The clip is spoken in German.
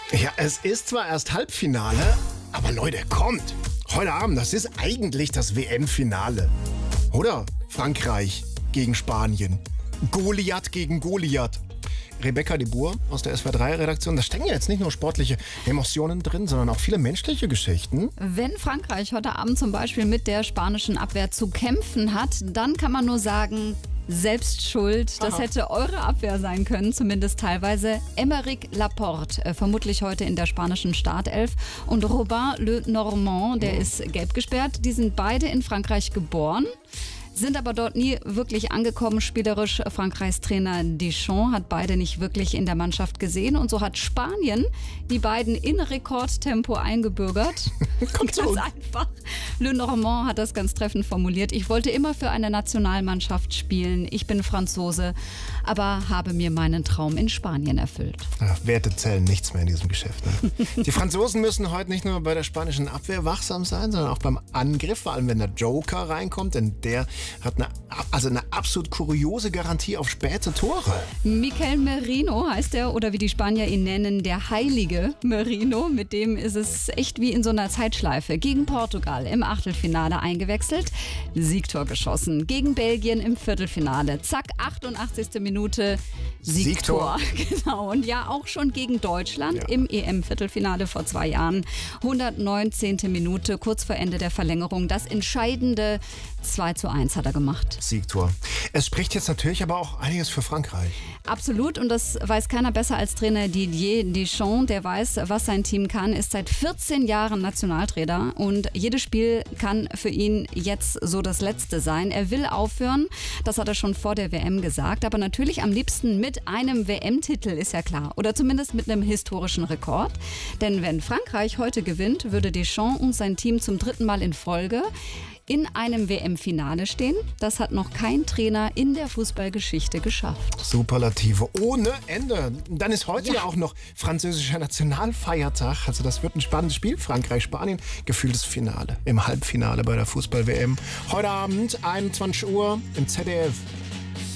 Ja, es ist zwar erst Halbfinale, aber Leute, kommt! Heute Abend, das ist eigentlich das WM-Finale. Oder Frankreich gegen Spanien. Goliath gegen Goliath. Rebecca de Boer aus der SWR3-Redaktion. Da stecken ja jetzt nicht nur sportliche Emotionen drin, sondern auch viele menschliche Geschichten. Wenn Frankreich heute Abend zum Beispiel mit der spanischen Abwehr zu kämpfen hat, dann kann man nur sagen, selbst schuld. Das hätte eure Abwehr sein können, zumindest teilweise. Aymeric Laporte, vermutlich heute in der spanischen Startelf. Und Robin Le Normand, der ist gelb gesperrt. Die sind beide in Frankreich geboren. Sind aber dort nie wirklich angekommen. Spielerisch Frankreichs Trainer Deschamps hat beide nicht wirklich in der Mannschaft gesehen. Und so hat Spanien die beiden in Rekordtempo eingebürgert. Kommt ganz schon. einfach. Le Normand hat das ganz treffend formuliert. Ich wollte immer für eine Nationalmannschaft spielen. Ich bin Franzose, aber habe mir meinen Traum in Spanien erfüllt. Ja, Werte zählen nichts mehr in diesem Geschäft. Ne? Die Franzosen müssen heute nicht nur bei der spanischen Abwehr wachsam sein, sondern auch beim Angriff, vor allem wenn der Joker reinkommt, denn der hat eine absolut kuriose Garantie auf späte Tore. Mikel Merino heißt er, oder wie die Spanier ihn nennen, der heilige Merino. Mit dem ist es echt wie in so einer Zeitschleife. Gegen Portugal im Achtelfinale eingewechselt, Siegtor geschossen. Gegen Belgien im Viertelfinale. Zack, 88. Minute, Siegtor. Genau. Und ja, auch schon gegen Deutschland im EM-Viertelfinale vor 2 Jahren. 119. Minute, kurz vor Ende der Verlängerung. Das entscheidende 2:1 hat er gemacht. Siegtor. Es spricht jetzt natürlich aber auch einiges für Frankreich. Absolut, und das weiß keiner besser als Trainer Didier Deschamps. Der weiß, was sein Team kann, ist seit 14 Jahren Nationaltrainer und jedes Spiel kann für ihn jetzt so das letzte sein. Er will aufhören, das hat er schon vor der WM gesagt, aber natürlich am liebsten mit einem WM-Titel, ist ja klar. Oder zumindest mit einem historischen Rekord. Denn wenn Frankreich heute gewinnt, würde Deschamps und sein Team zum 3. Mal in Folge in einem WM-Finale stehen. Das hat noch kein Trainer in der Fußballgeschichte geschafft. Superlative ohne Ende. Dann ist heute ja auch noch französischer Nationalfeiertag. Also das wird ein spannendes Spiel. Frankreich-Spanien. Gefühltes Finale im Halbfinale bei der Fußball-WM. Heute Abend 21 Uhr im ZDF.